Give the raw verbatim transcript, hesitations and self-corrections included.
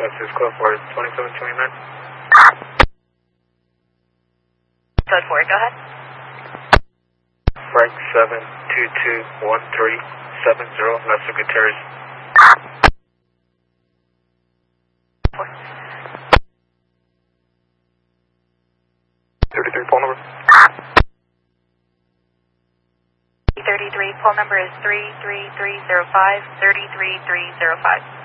Texas, code for twenty-seven twenty-nine. Code four, go ahead. Frank seven two two one three seven zero, Lester Gutierrez. thirty-three, phone number. thirty-three, phone number is three three three zero five, three three three zero five.